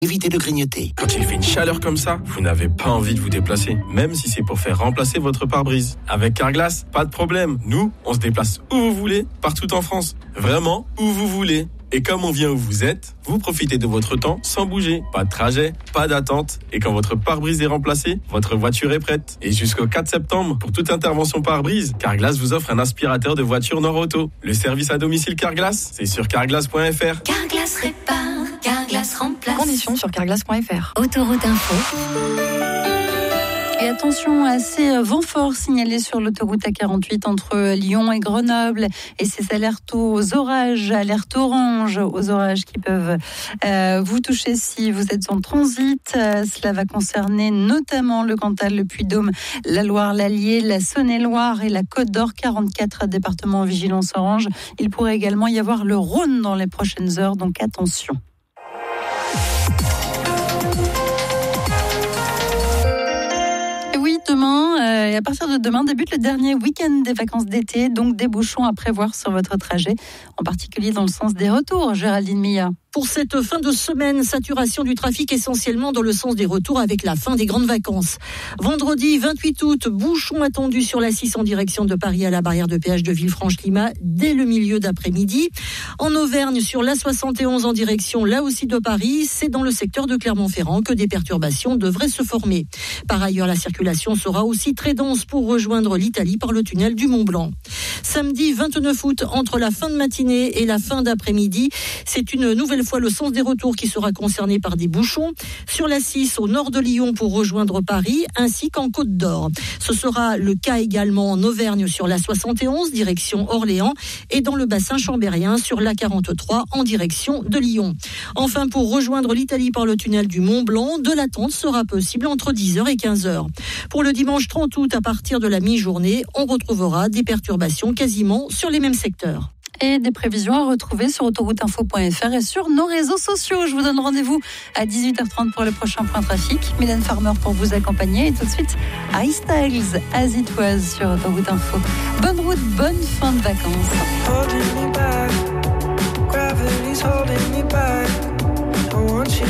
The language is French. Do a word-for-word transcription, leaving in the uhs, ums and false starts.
Évitez de grignoter. Quand il fait une chaleur comme ça, vous n'avez pas envie de vous déplacer, même si c'est pour faire remplacer votre pare-brise. Avec Carglass, pas de problème. Nous, on se déplace où vous voulez, partout en France. Vraiment, où vous voulez. Et comme on vient où vous êtes, vous profitez de votre temps sans bouger. Pas de trajet, pas d'attente. Et quand votre pare-brise est remplacé, votre voiture est prête. Et jusqu'au quatre septembre, pour toute intervention pare-brise, Carglass vous offre un aspirateur de voiture Nord-Auto. Le service à domicile Carglass, c'est sur carglass point f r. Carglass répare, Carglass remplace. Conditions sur carglass point f r. Autoroute Info. Et attention à ces vents forts signalés sur l'autoroute A quarante-huit entre Lyon et Grenoble et ces alertes aux orages, alertes orange aux orages qui peuvent euh, vous toucher si vous êtes en transit. Euh, cela va concerner notamment le Cantal, le Puy-de-Dôme, la Loire, l'Allier, la Saône-et-Loire et la Côte d'Or, quarante-quatre départements en vigilance orange. Il pourrait également y avoir le Rhône dans les prochaines heures, donc attention. Demain, euh, et à partir de demain, débute le dernier week-end des vacances d'été, donc des bouchons à prévoir sur votre trajet, en particulier dans le sens des retours. Géraldine Milla. Pour cette fin de semaine, saturation du trafic essentiellement dans le sens des retours avec la fin des grandes vacances. Vendredi vingt-huit août, bouchons attendus sur l'A six en direction de Paris à la barrière de péage de Villefranche-Climat dès le milieu d'après-midi. En Auvergne, sur l'A soixante et onze en direction là aussi de Paris, c'est dans le secteur de Clermont-Ferrand que des perturbations devraient se former. Par ailleurs, la circulation sera aussi très dense pour rejoindre l'Italie par le tunnel du Mont-Blanc. Samedi vingt-neuf août, entre la fin de matinée et la fin d'après-midi, c'est une nouvelle fois le sens des retours qui sera concerné par des bouchons sur l'A six au nord de Lyon pour rejoindre Paris ainsi qu'en Côte d'Or. Ce sera le cas également en Auvergne sur l'A soixante et onze direction Orléans et dans le bassin chambérien sur l'A quarante-trois en direction de Lyon. Enfin, pour rejoindre l'Italie par le tunnel du Mont-Blanc, de l'attente sera possible entre dix heures et quinze heures. Pour le dimanche trente août, à partir de la mi-journée, on retrouvera des perturbations quasiment sur les mêmes secteurs. Et des prévisions à retrouver sur autoroute info point f r et sur nos réseaux sociaux. Je vous donne rendez-vous à dix-huit heures trente pour le prochain point trafic. Mylène Farmer pour vous accompagner. Et tout de suite, Harry Styles, As It Was sur Autoroute Info. Bonne route, bonne fin de vacances. Holding me back. Gravity's holding me back. I want you